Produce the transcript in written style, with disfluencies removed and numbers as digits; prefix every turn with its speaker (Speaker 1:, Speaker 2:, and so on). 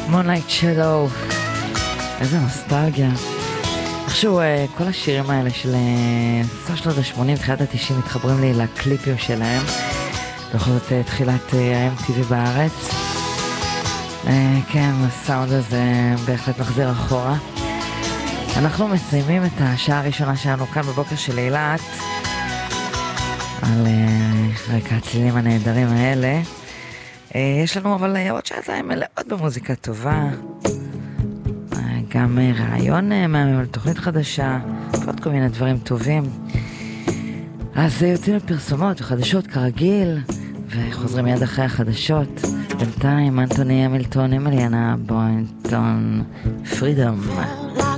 Speaker 1: Moonlight Shadow, איזה נוסטלגיה. איכשהו כל השירים האלה של סוף שנות ה-80, תחילת ה-90 מתחברים לי לקליפים שלהם. בכל זאת תחילת ה-MTV בארץ. כן, הסאונד הזה בהחלט מחזיר אחורה. אנחנו מסיימים את השעה הראשונה שלנו כאן בבוקר של אילת על רקע הצלילים הנהדרים האלה. יש לנו אבל עוד שעתיים מלאות במוזיקה טובה, גם רעיון מהמם על תוכנית חדשה ועוד כל מיני דברים טובים. אז יוצאים לפרסומות וחדשות כרגיל וחוזרים מיד אחרי החדשות. בינתיים אנטוני המילטון עם אליאנה בוינטון, פרידום.